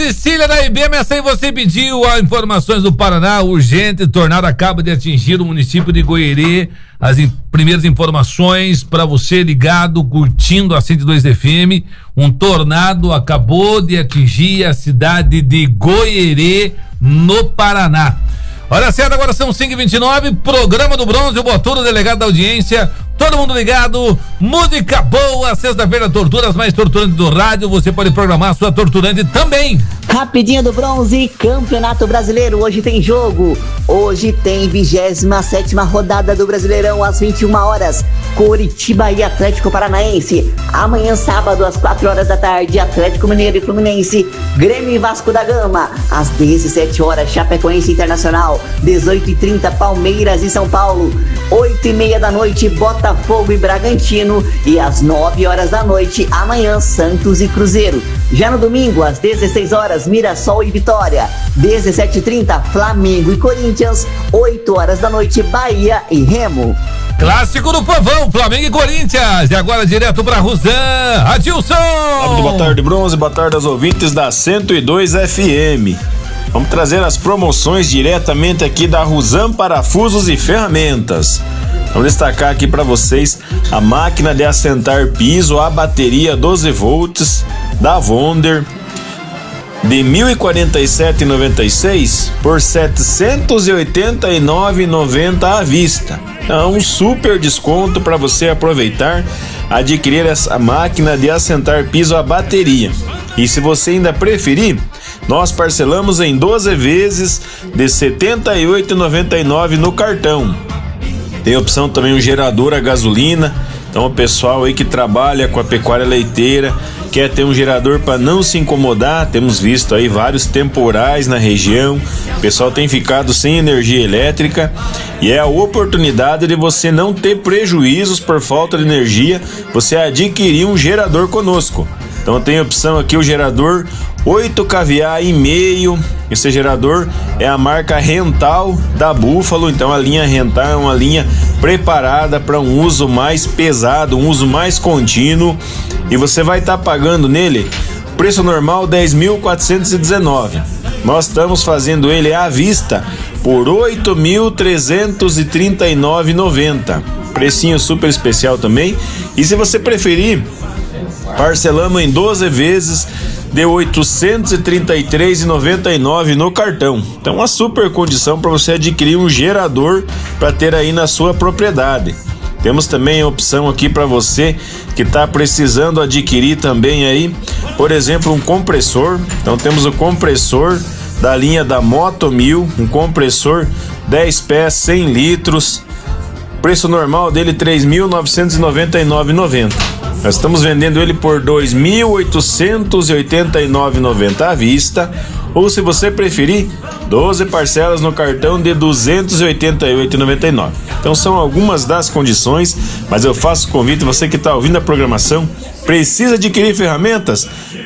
Cecília da IBM, essa aí você pediu informações do Paraná, urgente, tornado acaba de atingir o município de Goierê. As primeiras informações para você ligado, curtindo a 102 FM, um tornado acabou de atingir a cidade de Goierê, no Paraná. Hora certa, agora são 5h29, programa do Bronze, o Botuno, delegado da audiência, todo mundo ligado, música boa, sexta-feira, torturas mais torturantes do rádio, você pode programar a sua torturante também. Rapidinho do Bronze, Campeonato Brasileiro, hoje tem jogo, hoje tem 27ª rodada do Brasileirão, às 21 horas, Coritiba e Atlético Paranaense, amanhã sábado, às 4 horas da tarde, Atlético Mineiro e Fluminense, Grêmio e Vasco da Gama, às 17 horas, Chapecoense Internacional, 18h30, Palmeiras e São Paulo, 8h30 da noite, Botafogo e Bragantino, e às 9 horas da noite, amanhã, Santos e Cruzeiro. Já no domingo, às 16 horas, Mirassol e Vitória, 17h30, Flamengo e Corinthians, 8 horas da noite, Bahia e Remo. Clássico do povão, Flamengo e Corinthians, e agora direto pra Rusam, Adilson! Boa tarde, Bronze, boa tarde aos ouvintes da 102 FM. Vamos trazer as promoções diretamente aqui da Rusam Parafusos e Ferramentas. Vamos destacar aqui para vocês a máquina de assentar piso, a bateria 12 volts da Wonder, de R$ 1.047,96 por R$ 789,90 à vista. Então, um super desconto para você aproveitar, adquirir essa máquina de assentar piso a bateria. E se você ainda preferir, nós parcelamos em 12 vezes de R$ 78,99 no cartão. Tem opção também um gerador a gasolina. Então o pessoal aí que trabalha com a pecuária leiteira, quer ter um gerador para não se incomodar, temos visto aí vários temporais na região, o pessoal tem ficado sem energia elétrica e é a oportunidade de você não ter prejuízos por falta de energia, você adquirir um gerador conosco. Então tem opção aqui o gerador 8 kVA e meio. Esse gerador é a marca Rental da Búfalo, então a linha Rental é uma linha preparada para um uso mais pesado, um uso mais contínuo, e você vai estar pagando nele preço normal R$ 10.419. Nós estamos fazendo ele à vista por R$ 8.339,90. Precinho super especial também. E se você preferir, parcelamos em 12 vezes de R$ 833,99 no cartão. Então, uma super condição para você adquirir um gerador para ter aí na sua propriedade. Temos também a opção aqui para você que está precisando adquirir também aí, por exemplo, um compressor. Então, temos o compressor da linha da Moto 1000, um compressor 10 pés, 100 litros. Preço normal dele R$ 3.999,90. Nós estamos vendendo ele por R$ 2.889,90 à vista, ou se você preferir, 12 parcelas no cartão de R$ 288,99. Então são algumas das condições, mas eu faço convite, você que está ouvindo a programação, precisa adquirir ferramentas?